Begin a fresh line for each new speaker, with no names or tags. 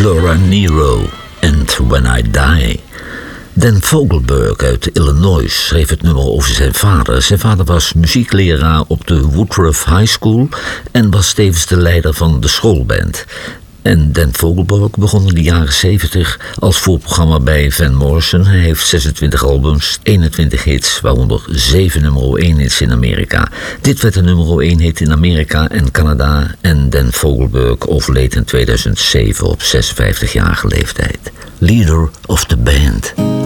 Laura Nyro, And When I Die. Dan Fogelberg uit Illinois schreef het nummer over zijn vader. Zijn vader was muziekleraar op de Woodruff High School en was tevens de leider van de schoolband. En Dan Fogelberg begon in de jaren 70 als voorprogramma bij Van Morrison. Hij heeft 26 albums, 21 hits, waaronder 7 nummer 1 hits in Amerika. Dit werd de nummer 1 hit in Amerika en Canada. En Dan Fogelberg overleed in 2007 op 56-jarige leeftijd. Leader of the band.